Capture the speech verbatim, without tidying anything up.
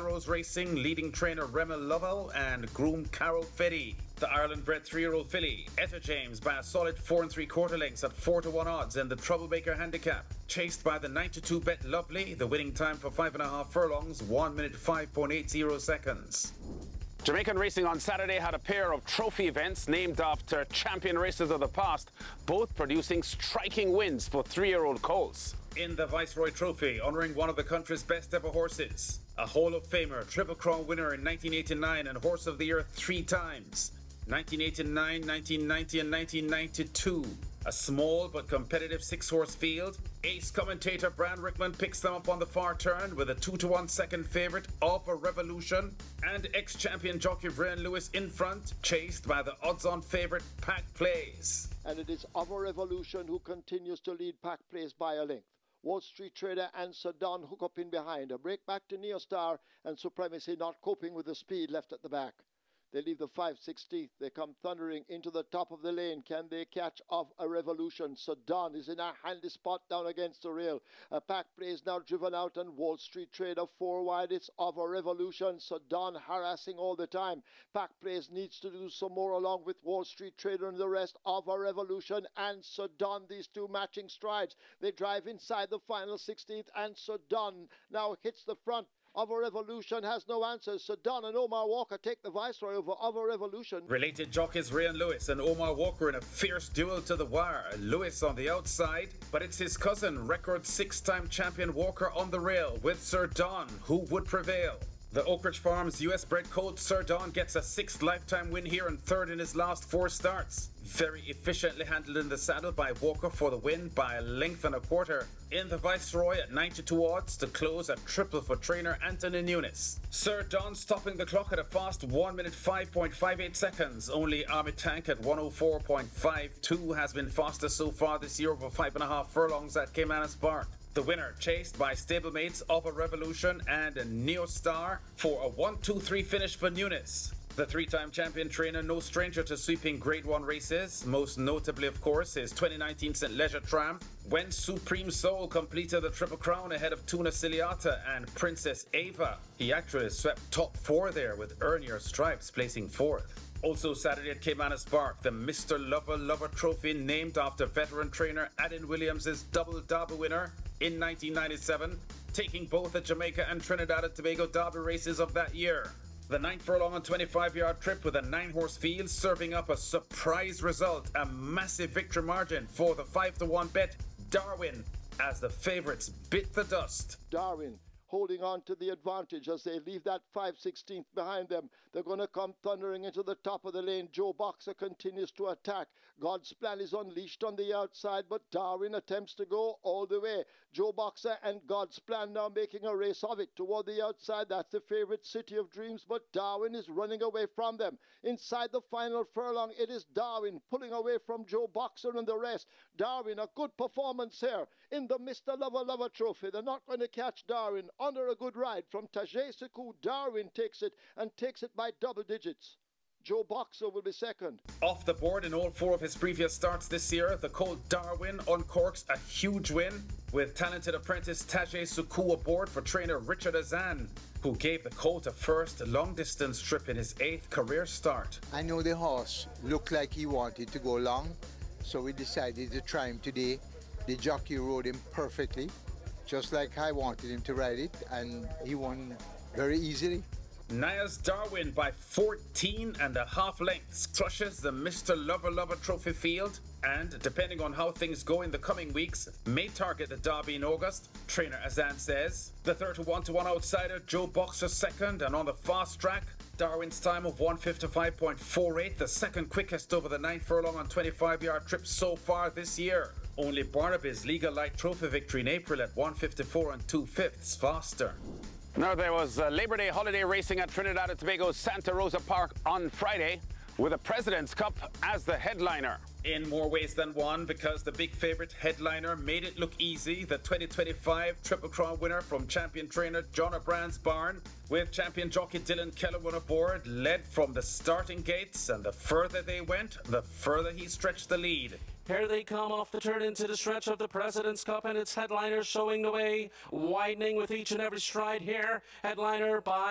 Melrose Racing leading trainer Remmel Lovell and groom Carol Feddy. The Ireland-bred three-year-old filly, Etta James, by a solid four and three-quarter lengths at four to one odds in the Troublemaker handicap. Chased by the nine to two Bet Lovely, the winning time for five and a half furlongs, one minute five point eight zero seconds. Jamaican racing on Saturday had a pair of trophy events named after champion racers of the past, both producing striking wins for three-year-old colts. In the Viceroy Trophy, honouring one of the country's best ever horses, a Hall of Famer, Triple Crown winner in nineteen eighty-nine and Horse of the Year three times, nineteen eighty-nine, nineteen ninety and nineteen ninety-two. A small but competitive six-horse field. Ace commentator Bran Rickman picks them up on the far turn with a two to one second favourite of a Revolution, and ex-champion jockey Brian Lewis in front, chased by the odds-on favourite Pack Plays. And it is of a Revolution who continues to lead Pack Plays by a length. Wall Street Trader and Sedan hook up in behind. A break back to Neostar and Supremacy not coping with the speed left at the back. They leave the five sixteenth. They come thundering into the top of the lane. Can they catch Of a Revolution? Sedan is in a handy spot down against the rail. A Pack Plays now driven out, and Wall Street Trader four wide. It's Of a Revolution. Sedan harassing all the time. Pack Plays needs to do some more along with Wall Street Trader and the rest. Of a Revolution and Sedan, these two matching strides. They drive inside the final sixteenth, and Sedan now hits the front. Of a Revolution has no answers. Sedan and Omar Walker take the Viceroy over Of a Revolution. Related jockeys Ryan Lewis and Omar Walker in a fierce duel to the wire. Lewis on the outside, but it's his cousin, record six-time champion Walker on the rail with Sir Don, who would prevail. The Oak Ridge Farms U S-bred colt Sir Don gets a sixth lifetime win here and third in his last four starts. Very efficiently handled in the saddle by Walker for the win by a length and a quarter. In the Viceroy at nine to two odds to close a triple for trainer Anthony Nunes. Sir Don stopping the clock at a fast one minute five point five eight seconds. Only Army Tank at one oh four point five two has been fastest so far this year over five and a half furlongs at Caymanas Park. The winner chased by stablemates Of a Revolution and a Neostar for a one two three finish for Nunes. The three-time champion trainer, no stranger to sweeping Grade one races, most notably, of course, his twenty nineteen Saint Leger Triumph, when Supreme Soul completed the Triple Crown ahead of Tuna Ciliata and Princess Ava. He actually swept top four there with Earn Your Stripes placing fourth. Also Saturday at Caymanas Park, the Mister Lover Lover Trophy named after veteran trainer Adin Williams' double Derby winner in nineteen ninety-seven, taking both the Jamaica and Trinidad and Tobago Derby races of that year. The ninth furlong and twenty-five yard trip with a nine-horse field serving up a surprise result, a massive victory margin for the five to one bet Darwin as the favourites bit the dust. Darwin holding on to the advantage as they leave that five sixteenth behind them. They're going to come thundering into the top of the lane. Joe Boxer continues to attack. God's Plan is unleashed on the outside, but Darwin attempts to go all the way. Joe Boxer and God's Plan now making a race of it toward the outside. That's the favorite City of Dreams, but Darwin is running away from them. Inside the final furlong, it is Darwin pulling away from Joe Boxer and the rest. Darwin, a good performance here in the Mister Lover Lover Trophy. They're not going to catch Darwin. Under a good ride from Tajay Sekou, Darwin takes it and takes it by double digits. Joe Boxer will be second. Off the board in all four of his previous starts this year, the colt Darwin uncorks a huge win with talented apprentice Tajay Sekou aboard for trainer Richard Azan, who gave the colt a first long-distance trip in his eighth career start. I know the horse looked like he wanted to go long, so we decided to try him today. The jockey rode him perfectly, just like I wanted him to ride it, and he won very easily. Nias Darwin by fourteen and a half lengths crushes the Mister Lover Lover Trophy field, and depending on how things go in the coming weeks, may target the Derby in August. Trainer Azan says the third to one to one outsider Joe Boxer second, and on the fast track Darwin's time of one fifty-five point four eight, the second quickest over the ninth furlong on twenty-five yard trip so far this year. Only Barnaby's Legal Light Trophy victory in April at one fifty-four and two fifths faster. Now, there was uh, Labor Day holiday racing at Trinidad and Tobago's Santa Rosa Park on Friday, with the President's Cup as the headliner. In more ways than one, because the big favourite headliner made it look easy. The twenty twenty-five Triple Crown winner from champion trainer John O'Brien's barn, with champion jockey Dylan Kellerman aboard, led from the starting gates, and the further they went, the further he stretched the lead. Here they come off the turn into the stretch of the President's Cup, and its headliners showing the way, widening with each and every stride here. Headliner by